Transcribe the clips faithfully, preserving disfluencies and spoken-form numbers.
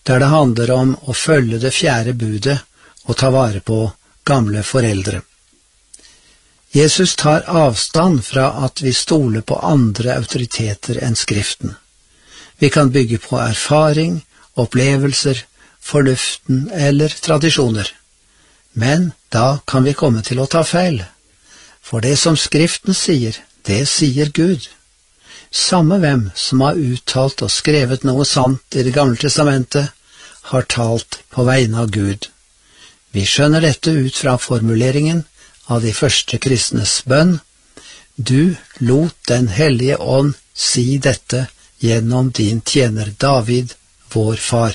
der det handler om å følge det fjerde budet og ta vare på gamle foreldre. Jesus tar avstand fra at vi stoler på andre autoriteter enn Skriften. Vi kan bygge på erfaring, opplevelser, fornuften eller tradisjoner. Men da kan vi komme til å ta feil. For det som Skriften sier, det sier Gud. Samme hvem som har uttalt og skrevet noe sant i Det gamle testamentet, har talt på vegne av Gud. Vi skjønner dette ut fra formuleringen av de første kristnes bønn: Du lot Den hellige ånd si dette gjennom din tjener David, vår far.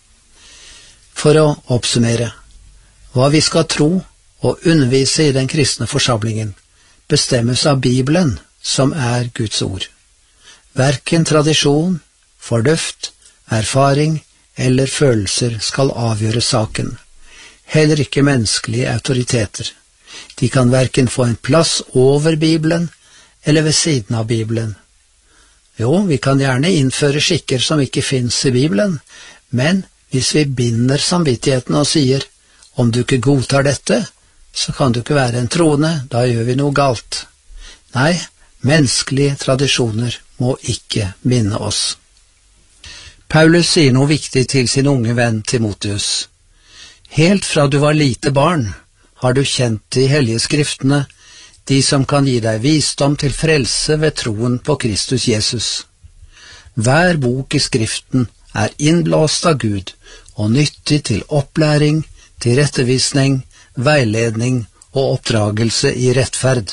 For å oppsummere, hva vi skal tro og undervise i den kristne forsamlingen, bestemmes av Bibelen, som er Guds ord. Hverken tradisjon, fornuft, erfaring eller følelser skal avgjøre saken. Heller ikke menneskelige autoriteter. De kan hverken få en plass over Bibelen eller ved siden av Bibelen. Jo, vi kan gjerne innføre skikker som ikke finnes i Bibelen, men hvis vi binder samvittigheten og sier, om du ikke godtar dette, så kan du ikke være en troende, da gjør vi noe galt. Nei, menneskelige tradisjoner må ikke binde oss. Paulus sier noe viktig til sin unge venn Timotheus. Helt fra du var lite barn, har du kjent de hellige skriftene, de som kan gi deg visdom til frelse ved troen på Kristus Jesus. Hver bok i Skriften er innblåst av Gud og nyttig til opplæring, til rettevisning, veiledning og oppdragelse i rettferd.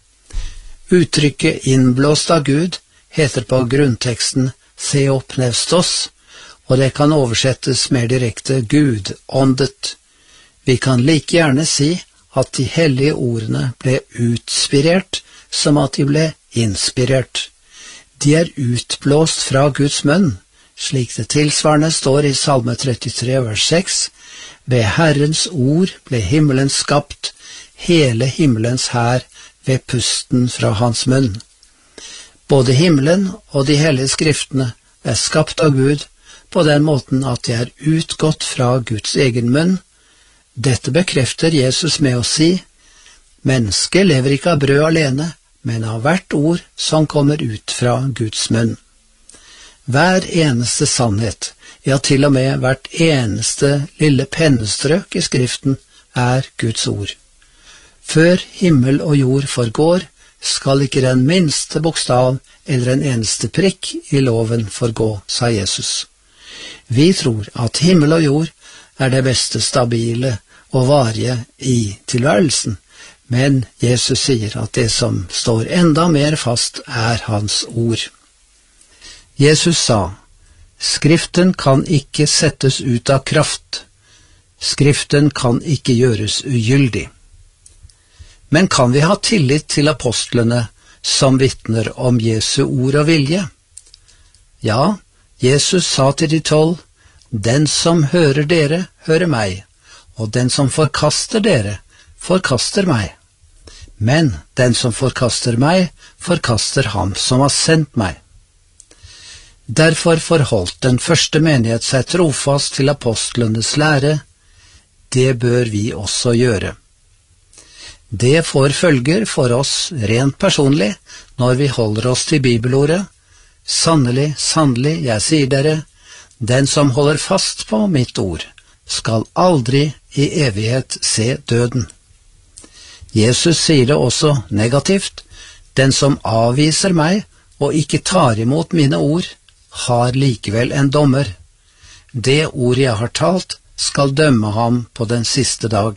Uttrykket innblåst av Gud heter på grunnteksten Theopneustos, og det kan oversettes mer direkte Gud, åndet. Vi kan like gjerne si at de hellige ordene ble utspirert som at de ble inspirert. De er utblåst fra Guds munn, slik det tilsvarende står i Salme trettitre vers seks. Ved Herrens ord ble himmelen skapt, hele himmelens hær ved pusten fra hans munn. Både himmelen og de hellige skriftene er skapt av Gud på den måten at de er utgått fra Guds egen munn. Dette bekrefter Jesus med å si: Mennesket lever ikke av brød alene, men av hvert ord som kommer ut fra Guds munn. Hver eneste sannhet, ja til og med hvert eneste lille pennestrøk i Skriften, er Guds ord. Før himmel og jord forgår, skal ikke den minste bokstav eller en eneste prikk i loven forgå, sa Jesus. Vi tror at himmel og jord er det beste stabile og varige i tilværelsen, men Jesus sier at det som står enda mer fast er hans ord. Jesus sa: Skriften kan ikke settes ut av kraft. Skriften kan ikke gjøres ugyldig. Men kan vi ha tillit til apostlene som vitner om Jesu ord og vilje? Ja, Jesus sa til de tolv: Den som hører dere, hører meg, og den som forkaster dere, forkaster meg. Men den som forkaster meg, forkaster ham som har sendt meg. Derfor forholdt den første menighet seg trofast til apostlenes lære. Det bør vi også gjøre. Det får følger for oss rent personlig når vi holder oss til bibelordet. Sannelig, sannelig, jeg sier dere, den som holder fast på mitt ord, skal aldri i evighet se døden. Jesus sier det også negativt: Den som avviser meg og ikke tar imot mine ord, har likevel en dommer. Det ord jeg har talt, skal dømme ham på den siste dag.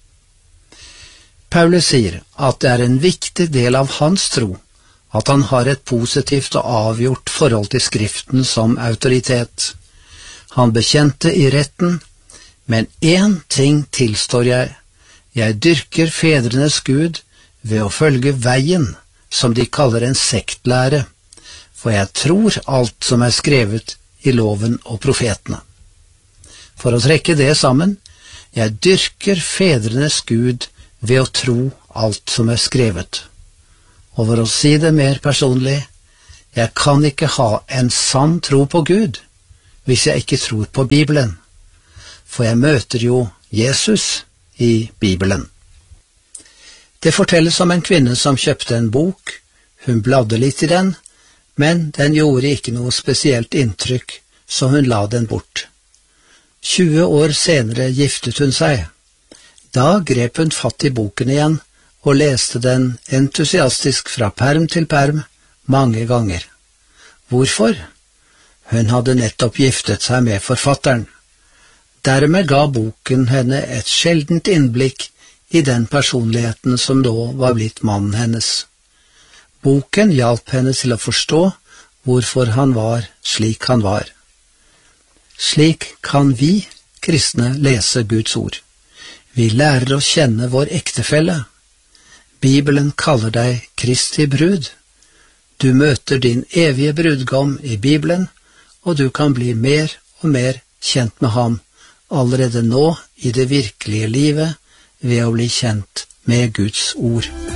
Paulus sier at det er en viktig del av hans tro at han har et positivt og avgjort forhold til Skriften som autoritet. Han bekjente i retten: Men én ting tilstår jeg, jeg dyrker fedrenes Gud ved å følge veien, som de kaller en sektlære, for jeg tror alt som er skrevet i loven og profetene. For å trekke det sammen: Jeg dyrker fedrenes Gud ved å tro alt som er skrevet. Og for å si det mer personlig: Jeg kan ikke ha en sann tro på Gud hvis jeg ikke tror på Bibelen, for jeg møter jo Jesus i Bibelen. Det fortelles om en kvinne som kjøpte en bok. Hun bladde litt i den, men den gjorde ikke noe spesielt inntrykk, så hun la den bort. tjue år senere giftet hun seg. Da grep hun fatt i boken igjen og leste den entusiastisk fra perm til perm mange ganger. Hvorfor? Hun hadde nettopp giftet seg med forfatteren. Dermed ga boken henne et sjeldent innblikk i den personligheten som nå var blitt mannen hennes. Boken hjalp henne til å forstå hvorfor han var slik han var. Slik kan vi kristne lese Guds ord. Vi lærer å kjenne vår ektefelle. Bibelen kaller deg Kristi brud. Du møter din evige brudgom i Bibelen, og du kan bli mer og mer kjent med ham allerede nå i det virkelige livet ved å bli kjent med Guds ord.